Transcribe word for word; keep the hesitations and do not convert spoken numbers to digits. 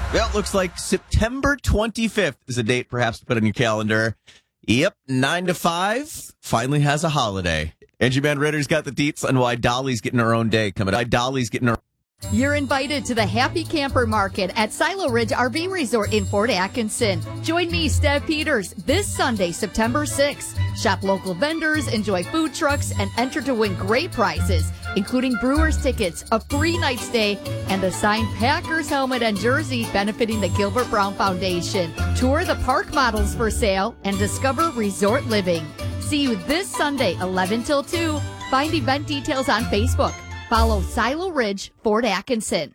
Well, it looks like September twenty-fifth is a date perhaps to put on your calendar. Yep, nine to five finally has a holiday. Angie Van Ritter's got the deets on why Dolly's getting her own day coming up. Why Dolly's getting her You're invited to the Happy Camper Market at Silo Ridge R V Resort in Fort Atkinson. Join me, Steph Peters, this Sunday, September sixth. Shop local vendors, enjoy food trucks, and enter to win great prizes, including Brewers tickets, a free night stay, and a signed Packers helmet and jersey benefiting the Gilbert Brown Foundation. Tour the park models for sale and discover resort living. See you this Sunday, eleven till two. Find event details on Facebook. Follow Silo Ridge, Fort Atkinson.